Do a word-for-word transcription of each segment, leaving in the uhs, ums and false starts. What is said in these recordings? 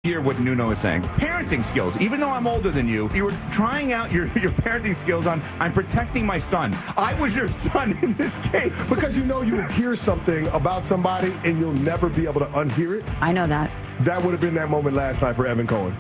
hear what Nuno is saying. Parenting skills. Even though I'm older than you, you were trying out your, your parenting skills on, I'm protecting my son. I was your son in this case. Because you know you will hear something about somebody and you'll never be able to unhear it. I know that. That would have been that moment last night for Evan Cohen.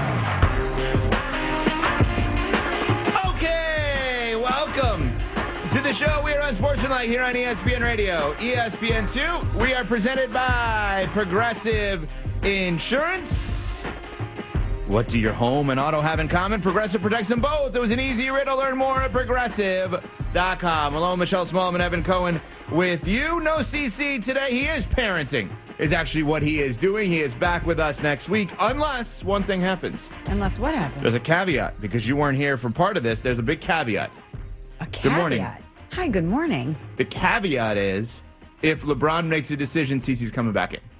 Okay, welcome to the show. We are on Sportsmanlike here on E S P N Radio. E S P N two, we are presented by Progressive Insurance. What do your home and auto have in common? Progressive protects them both. It was an easy riddle. Learn more at progressive dot com. Hello, Michelle Smallman and Evan Cohen with you. No C C today. He is parenting, is actually what he is doing. He is back with us next week, unless one thing happens. Unless what happens? There's a caveat, because you weren't here for part of this. There's a big caveat. A caveat? Good morning. Hi, good morning. The caveat is, if LeBron makes a decision, Cece's coming back in.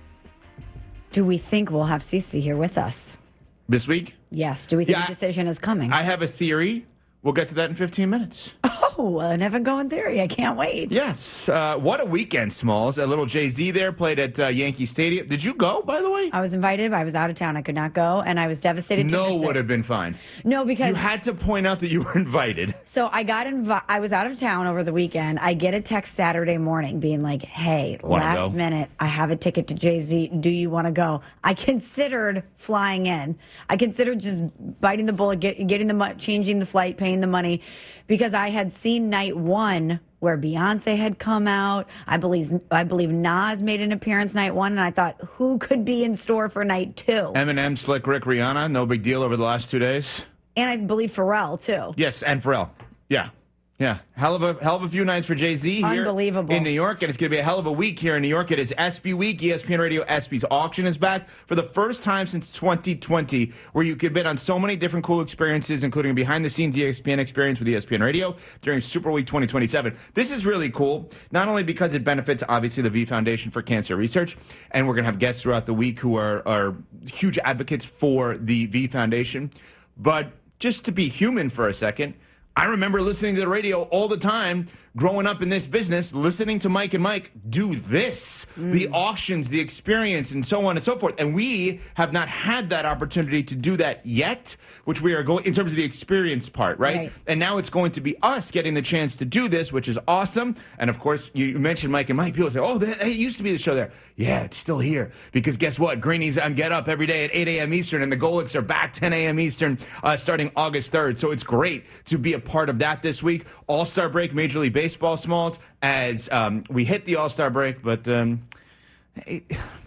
Do we think we'll have Cece here with us? This week? Yes. Do we think Yeah, a decision is coming? I have a theory. We'll get to that in fifteen minutes. Oh, an Evan Cohen theory. I can't wait. Yes. Uh, what a weekend, Smalls. A little Jay-Z there, played at uh, Yankee Stadium. Did you go, by the way? I was invited, but I was out of town. I could not go, and I was devastated to No miss it. would have been fine. No, because... You had to point out that you were invited. So I got invi- I was out of town over the weekend. I get a text Saturday morning being like, hey, Wanna last go? minute, I have a ticket to Jay-Z. Do you want to go? I considered flying in. I considered just biting the bullet, get, getting the mo- changing the flight, paying the money, because I had seen night one where Beyonce had come out. I believe I believe Nas made an appearance night one, and I thought, who could be in store for night two? Eminem, Slick Rick, Rihanna, no big deal over the last two days. And I believe Pharrell, too. Yes, and Pharrell. Yeah. Yeah. Hell of a hell of a few nights for Jay-Z here Unbelievable. in New York, and it's going to be a hell of a week here in New York. It is ESPY week. E S P N Radio ESPY's auction is back for the first time since twenty twenty, where you could bid on so many different cool experiences, including a behind-the-scenes E S P N experience with E S P N Radio during Super Week twenty twenty-seven. This is really cool, not only because it benefits, obviously, the V Foundation for Cancer Research, and we're going to have guests throughout the week who are, are huge advocates for the V Foundation, but just to be human for a second, I remember listening to the radio all the time growing up in this business, listening to Mike and Mike do this, mm. the auctions, the experience, and so on and so forth. And we have not had that opportunity to do that yet, which we are going in terms of the experience part, right? right? And now it's going to be us getting the chance to do this, which is awesome. And of course, you mentioned Mike and Mike. People say, oh, that, it used to be the show there. Yeah, it's still here. Because guess what? Greenies on Get Up every day at eight a.m. Eastern, and the Golics are back ten a.m. Eastern uh, starting August third. So it's great to be a part of that this week. All-Star break, Major League Baseball, Smalls, as um, we hit the All-Star break, but um, it,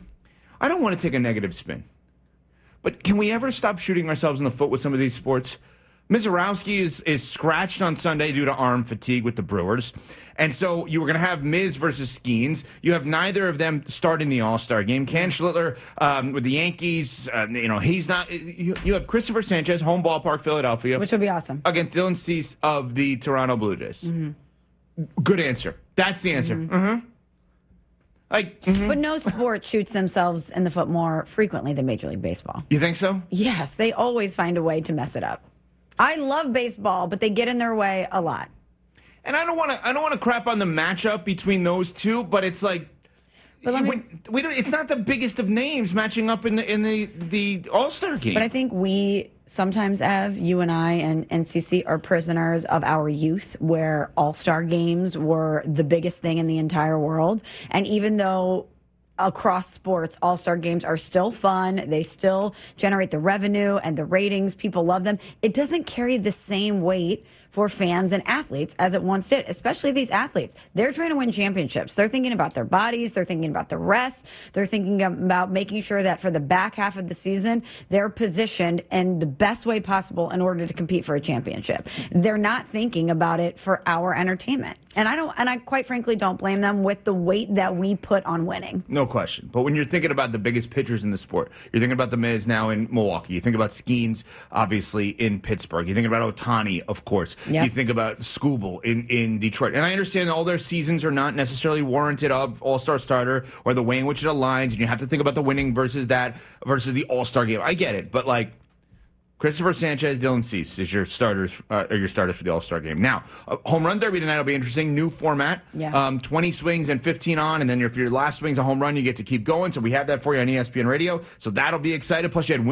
I don't want to take a negative spin. But can we ever stop shooting ourselves in the foot with some of these sports? Mizorowski is, is scratched on Sunday due to arm fatigue with the Brewers. And so you were going to have Miz versus Skeens. You have neither of them starting the All-Star game. Ken Schlittler um, with the Yankees, uh, you know, he's not. You, you have Christopher Sanchez, home ballpark, Philadelphia. Which would be awesome. Against Dylan Cease of the Toronto Blue Jays. Mm-hmm. Good answer. That's the answer. Mm-hmm. Mm-hmm. Like, mm-hmm. But no sport shoots themselves in the foot more frequently than Major League Baseball. You think so? Yes, they always find a way to mess it up. I love baseball, but they get in their way a lot. And I don't want to. I don't want to crap on the matchup between those two, but it's like, but me, when, we don't. It's not the biggest of names matching up in the in the, the All-Star game. But I think we sometimes, Ev, you and I and and Cece are prisoners of our youth, where All-Star games were the biggest thing in the entire world, and even though across sports, All-Star games are still fun. They still generate the revenue and the ratings. People love them. It doesn't carry the same weight for fans and athletes as it once did, especially these athletes. They're trying to win championships. They're thinking about their bodies. They're thinking about the rest. They're thinking about making sure that for the back half of the season, they're positioned in the best way possible in order to compete for a championship. They're not thinking about it for our entertainment. And I don't, and I quite frankly don't blame them with the weight that we put on winning. No question. But when you're thinking about the biggest pitchers in the sport, you're thinking about the Miz now in Milwaukee. You think about Skeens, obviously, in Pittsburgh. You think about Ohtani, of course. Yep. You think about Skubal in, in Detroit. And I understand all their seasons are not necessarily warranted of All-Star starter or the way in which it aligns. And you have to think about the winning versus that versus the All-Star game. I get it. But, like, Christopher Sanchez, Dylan Cease is your starters, uh, or your starters for the All-Star game. Now, uh, home run derby tonight will be interesting. New format, yeah. um, twenty swings and fifteen on, and then if your last swing's a home run, you get to keep going. So we have that for you on E S P N Radio. So that'll be exciting. Plus, you had